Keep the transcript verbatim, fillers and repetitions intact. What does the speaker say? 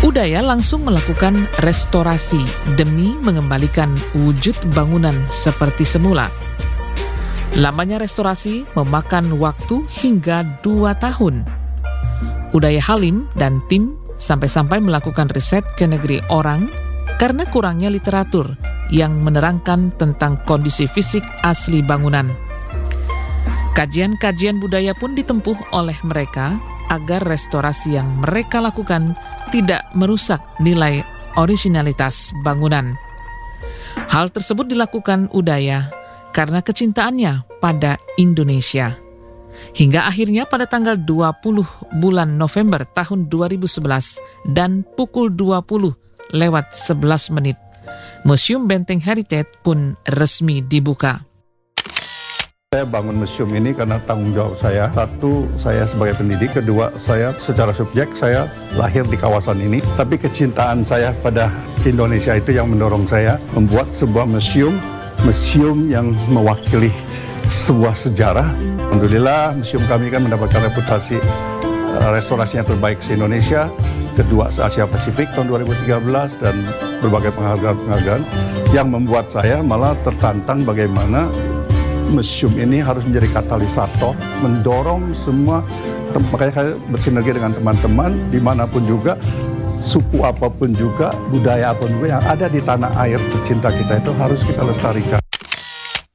Udaya langsung melakukan restorasi demi mengembalikan wujud bangunan seperti semula. Lamanya restorasi memakan waktu hingga dua tahun. Udaya Halim dan tim sampai-sampai melakukan riset ke negeri orang karena kurangnya literatur yang menerangkan tentang kondisi fisik asli bangunan. Kajian-kajian budaya pun ditempuh oleh mereka agar restorasi yang mereka lakukan tidak merusak nilai orisinalitas bangunan. Hal tersebut dilakukan Udaya karena kecintaannya pada Indonesia. Hingga akhirnya pada tanggal dua puluh bulan November tahun dua ribu sebelas dan pukul dua puluh lewat sebelas menit, Museum Benteng Heritage pun resmi dibuka. Saya bangun museum ini karena tanggung jawab saya. Satu, saya sebagai pendidik. Kedua, saya secara subjek, saya lahir di kawasan ini. Tapi kecintaan saya pada Indonesia itu yang mendorong saya membuat sebuah museum, museum yang mewakili sebuah sejarah. Alhamdulillah, museum kami kan mendapatkan reputasi uh, restorasinya terbaik se-Indonesia, kedua se-Asia Pasifik tahun dua ribu tiga belas, dan berbagai penghargaan-penghargaan yang membuat saya malah tertantang bagaimana museum ini harus menjadi katalisator, mendorong semua, makanya saya bersinergi dengan teman-teman, dimanapun juga, suku apapun juga, budaya apapun juga yang ada di tanah air tercinta kita itu harus kita lestarikan.